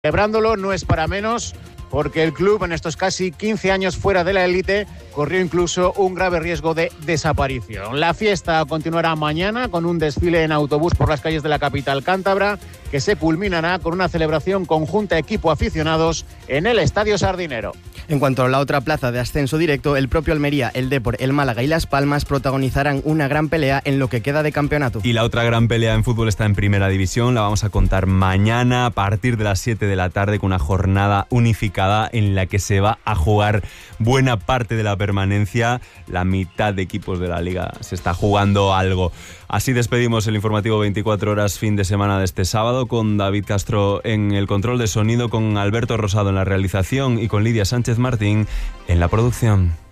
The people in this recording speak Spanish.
Celebrándolo no es para menos, porque el club en estos casi 15 años fuera de la élite corrió incluso un grave riesgo de desaparición. La fiesta continuará mañana con un desfile en autobús por las calles de la capital cántabra, que se culminará con una celebración conjunta equipo-aficionados en el Estadio Sardinero. En cuanto a la otra plaza de ascenso directo, el propio Almería, el Depor, el Málaga y Las Palmas protagonizarán una gran pelea en lo que queda de campeonato. Y la otra gran pelea en fútbol está en Primera División, la vamos a contar mañana a partir de las 7 de la tarde con una jornada unificada en la que se va a jugar buena parte de la permanencia. La mitad de equipos de la Liga se está jugando algo. Así despedimos el informativo 24 horas fin de semana de este sábado, con David Castro en el control de sonido, con Alberto Rosado en la realización y con Lidia Sánchez Martín en la producción.